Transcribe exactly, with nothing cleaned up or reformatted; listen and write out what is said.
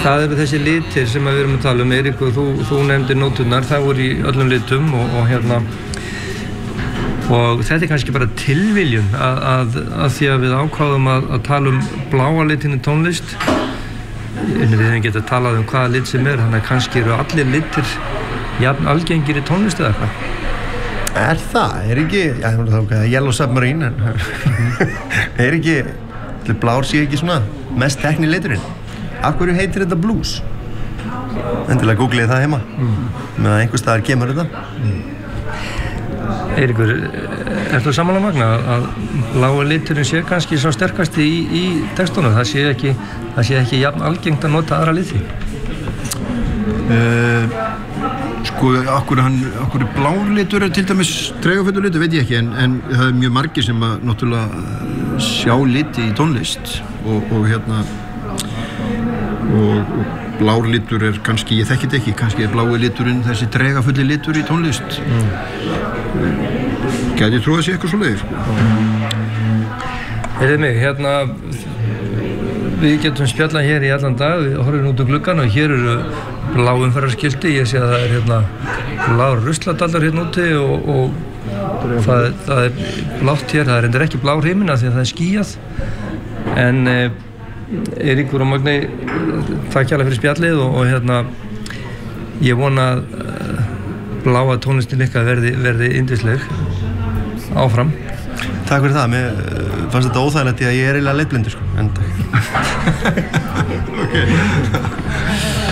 það eru þessi litir sem við erum að tala um. Eiríkur, þú, þú nefndir nóturnar, það voru í öllum litum og, og hérna og þetta er kannski bara tilviljun að, að, að því að við ákváðum að, að tala um bláa litin í tónlist. Við hefum getað talað um hvaða lit sem er, þannig að kannski eru allir litir jafn algengir í tónlist eða eitthvað. Er það? Er ekki, já, það er okkar Yellow Submarine, en er ekki, blár sé ekki svona mest tekni liturinn? Af hverju heitir þetta blues? Endilega googlið það heima, mm. með að einhver staðar kemur þetta. Mm. Eiríkur, ertu sammála Magna að blái liturinn sé kannski svo sterkasti í, í textunum? Það sé ekki, það sé ekki jafn algengt að nota aðra liti? Uh, Sko, akkur hann, akkur blár litur er til dæmis tregaföllur litur, veit ég ekki, en, en það er mjög margir sem að náttúrulega sjá liti í tónlist og, og hérna og, og blár litur er kannski, ég þekki þetta ekki, kannski er blái liturinn þessi tregafölli litur í tónlist. Mm. Gæti ég trúið að sé eitthvað svoleiðis, sko. Heyrðu mig, hérna við getum spjallað hér í allan dag, við horfum út um gluggann og hér eru blá umferðarskilti, ég sé að það er hérna blár rusladallar hérna úti og, og það, það er blátt hér, það er endur ekki blár himinn af því að það er skýjað. En eh, Eiríkur og Magni, takk hérlega fyrir spjallið og, og hérna ég vona að uh, bláa tónlistin ykkar verði, verði yndisleg áfram. Takk fyrir það, mér fannst þetta óþægilegt því að ég er eiginlega leitblindur, sko, en takk. Ok.